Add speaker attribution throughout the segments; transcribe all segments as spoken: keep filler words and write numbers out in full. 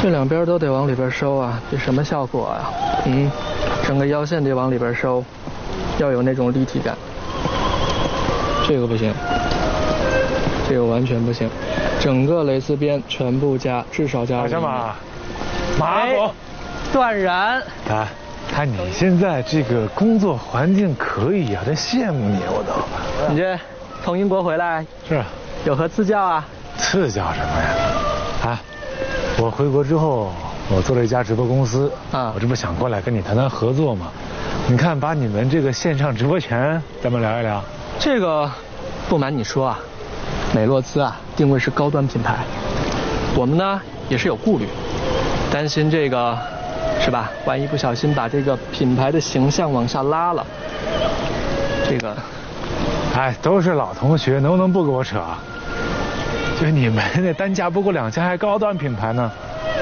Speaker 1: 这两边都得往里边收啊，这什么效果啊？嗯，整个腰线得往里边收，要有那种立体感。这个不行，这个完全不行，整个蕾丝边全部加，至少加五。
Speaker 2: 小马，马总，
Speaker 1: 断然。
Speaker 2: 哎，看你现在这个工作环境可以啊，真羡慕你我都。
Speaker 1: 你这从英国回来
Speaker 2: 是
Speaker 1: 有何赐教啊？
Speaker 2: 赐教什么呀？哎，我回国之后，我做了一家直播公司啊，我这不想过来跟你谈谈合作吗？你看，把你们这个线上直播权，咱们聊一聊。
Speaker 1: 这个，不瞒你说啊，美洛兹啊定位是高端品牌，我们呢也是有顾虑，担心这个是吧？万一不小心把这个品牌的形象往下拉了，这个，
Speaker 2: 哎，都是老同学，能不能不跟我扯啊？就你们那单价不过两千，还高端品牌呢。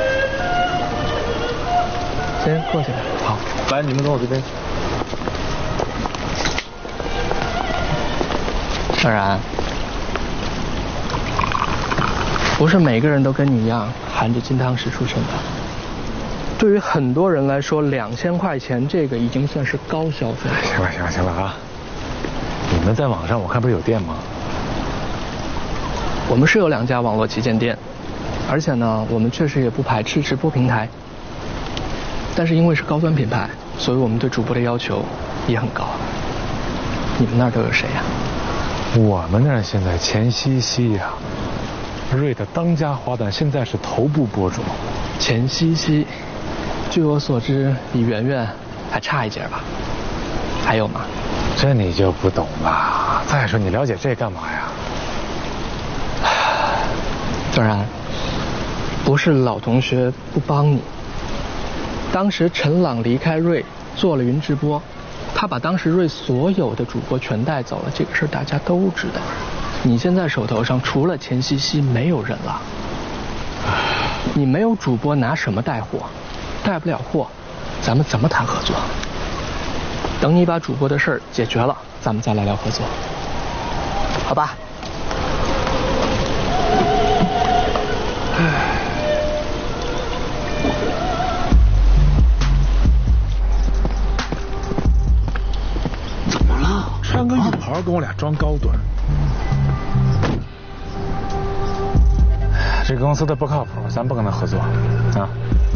Speaker 1: 先过去。好，来，你们跟我这边。当然，不是每个人都跟你一样含着金汤匙出生的。对于很多人来说，两千块钱这个已经算是高消费。
Speaker 2: 行了行了行了啊！你们在网上我看不是有店吗？
Speaker 1: 我们是有两家网络旗舰店，而且呢，我们确实也不排斥直播平台。但是因为是高端品牌，所以我们对主播的要求也很高。你们那儿都有谁呀？
Speaker 2: 我们那儿现在钱西西呀、啊，瑞的当家花旦现在是头部博主。
Speaker 1: 钱西西，据我所知比圆圆还差一截吧？还有吗？
Speaker 2: 这你就不懂了。再说你了解这干嘛呀？
Speaker 1: 当然，不是老同学不帮你。当时陈朗离开瑞做了云直播，他把当时瑞所有的主播全带走了，这个事儿大家都知道。你现在手头上除了钱西西没有人了，你没有主播拿什么带货？带不了货，咱们怎么谈合作？等你把主播的事儿解决了，咱们再来聊合作，好吧？唉。
Speaker 2: 穿个羽袍跟我俩装高端，这公司的不靠谱，咱不跟他合作啊。